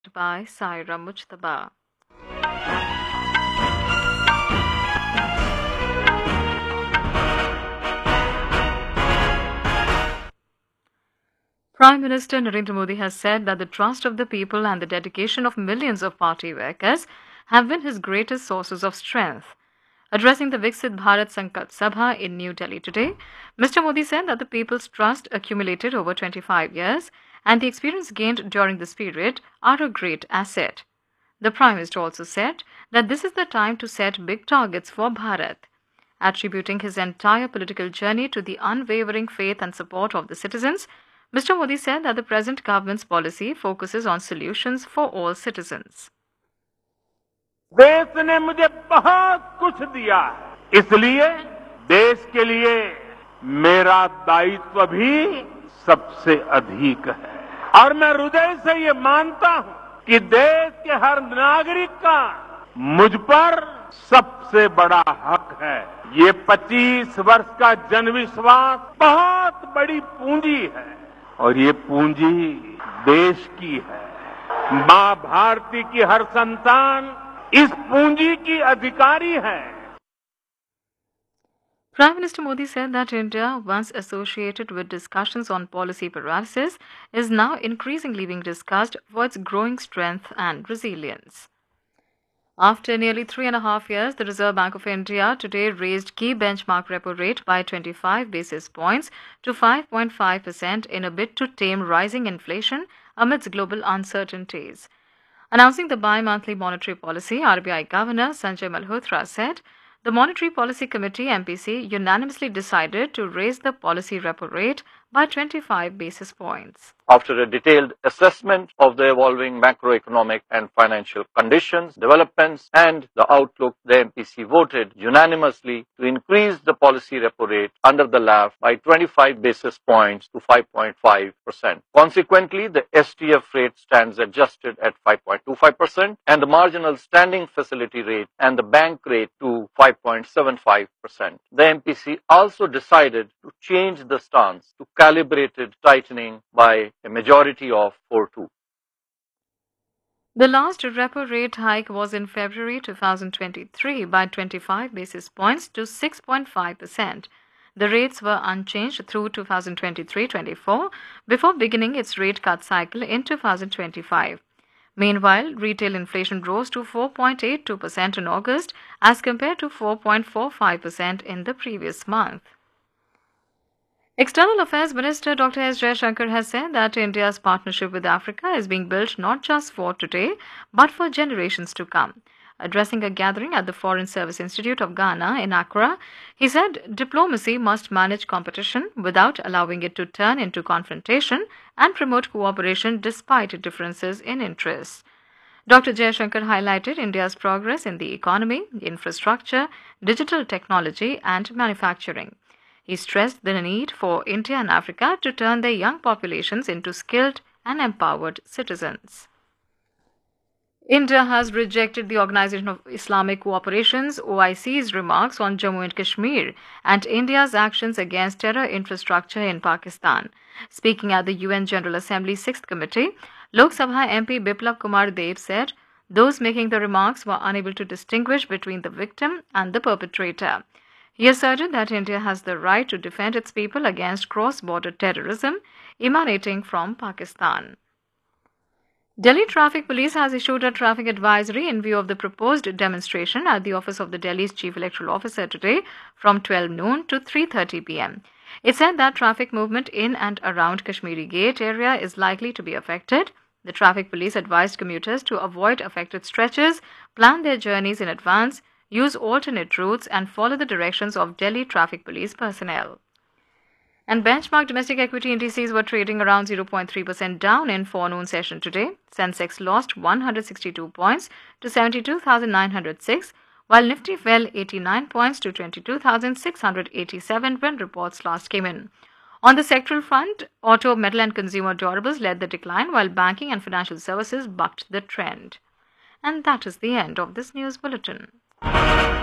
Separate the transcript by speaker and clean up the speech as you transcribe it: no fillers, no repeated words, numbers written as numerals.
Speaker 1: by Saira Mujtaba. Prime Minister Narendra Modi has said that the trust of the people and the dedication of millions of party workers have been his greatest sources of strength. Addressing the Viksit Bharat Sankalp Sabha in New Delhi today, Mr. Modi said that the people's trust accumulated over 25 years and the experience gained during this period are a great asset. The Prime Minister also said that this is the time to set big targets for Bharat. Attributing his entire political journey to the unwavering faith and support of the citizens, Mr. Modi said that the present government's policy focuses on solutions for all citizens.
Speaker 2: देश ने मुझे बहुत कुछ दिया है, इसलिए देश के लिए मेरा दायित्व भी सबसे अधिक है और मैं हृदय से ये मानता हूं कि देश के हर नागरिक का मुझ पर सबसे बड़ा हक है। ये 25 वर्ष का जनविश्वास बहुत बड़ी पूंजी है और ये पूंजी देश की है। मां भारती की हर संतान इस पूंजी की अधिकारी है।
Speaker 1: Prime Minister Modi said that India, once associated with discussions on policy paralysis, is now increasingly being discussed for its growing strength and resilience. After nearly 3.5 years, the Reserve Bank of India today raised key benchmark repo rate by 25 basis points to 5.5% in a bid to tame rising inflation amidst global uncertainties. Announcing the bi-monthly monetary policy, RBI Governor Sanjay Malhotra said the Monetary Policy Committee MPC unanimously decided to raise the policy repo rate by 25 basis points.
Speaker 3: After a detailed assessment of the evolving macroeconomic and financial conditions, developments, and the outlook, the MPC voted unanimously to increase the policy repo rate under the LAF by 25 basis points to 5.5%. Consequently, the STF rate stands adjusted at 5.25% and the marginal standing facility rate and the bank rate to 5.75%. The MPC also decided to change the stance to calibrated tightening by a majority of 4-2.
Speaker 1: The last repo rate hike was in February 2023 by 25 basis points to 6.5%. The rates were unchanged through 2023-24 before beginning its rate cut cycle in 2025. Meanwhile, retail inflation rose to 4.82% in August as compared to 4.45% in the previous month. External Affairs Minister Dr. S. Jaishankar has said that India's partnership with Africa is being built not just for today, but for generations to come. Addressing a gathering at the Foreign Service Institute of Ghana in Accra, he said diplomacy must manage competition without allowing it to turn into confrontation and promote cooperation despite differences in interests. Dr. Jaishankar highlighted India's progress in the economy, infrastructure, digital technology, and manufacturing. He stressed the need for India and Africa to turn their young populations into skilled and empowered citizens. India has rejected the Organization of Islamic Cooperation's OIC's remarks on Jammu and Kashmir and India's actions against terror infrastructure in Pakistan. Speaking at the UN General Assembly's 6th Committee, Lok Sabha MP Biplab Kumar Deb said those making the remarks were unable to distinguish between the victim and the perpetrator. He asserted that India has the right to defend its people against cross-border terrorism emanating from Pakistan. Delhi Traffic Police has issued a traffic advisory in view of the proposed demonstration at the office of the Delhi's Chief Electoral Officer today from 12 noon to 3:30 p.m. It said that traffic movement in and around Kashmiri Gate area is likely to be affected. The Traffic Police advised commuters to avoid affected stretches, plan their journeys in advance, use alternate routes and follow the directions of Delhi Traffic Police personnel. And benchmark domestic equity indices were trading around 0.3% down in forenoon session today. Sensex lost 162 points to 72,906, while Nifty fell 89 points to 22,687 when reports last came in. On the sectoral front, auto, metal and consumer durables led the decline, while banking and financial services bucked the trend. And that is the end of this news bulletin.